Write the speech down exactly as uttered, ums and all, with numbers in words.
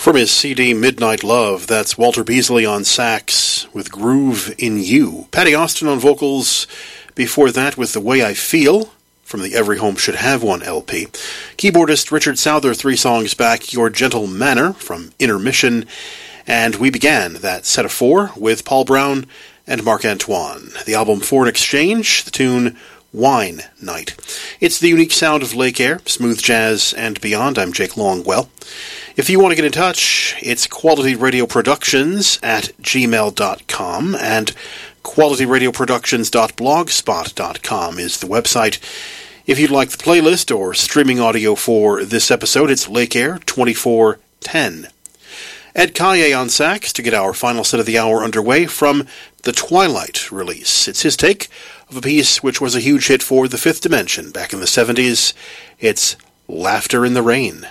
From his C D Midnight Love, that's Walter Beasley on sax with Groove in You. Patty Austin on vocals. Before that with The Way I Feel from the Every Home Should Have One L P. Keyboardist Richard Souther, three songs back, Your Gentle Manner from Intermission. And we began that set of four with Paul Brown and Mark Antoine. The album Foreign Exchange, the tune Wine Night. It's the unique sound of Lake Air, smooth jazz, and beyond. I'm Jake Longwell. If you want to get in touch, it's Quality Radio Productions at gmail dot com, and quality radio productions dot blogspot dot com is the website. If you'd like the playlist or streaming audio for this episode, it's Lake Air twenty-four ten. Ed Kaye on sax to get our final set of the hour underway from the Twilight release. It's his take of a piece which was a huge hit for the Fifth Dimension back in the seventies. It's Laughter in the Rain.